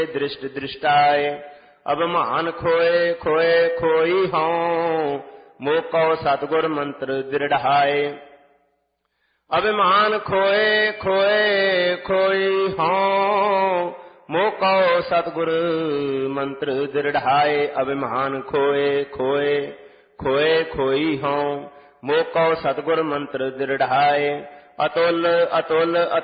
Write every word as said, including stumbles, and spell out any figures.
दृष्ट दृष्टाय। अभिमान खोए खोए खोई हों, मोको सतगुर मंत्र दृढ़ाए। अभिमान खोए खोए खोई हों, मोको सतगुर मंत्र दृढ़ाए। अभिमान खोए खोए खोए खोई हों, मोको सतगुर मंत्र दृढ़ाए। अतुल अतुल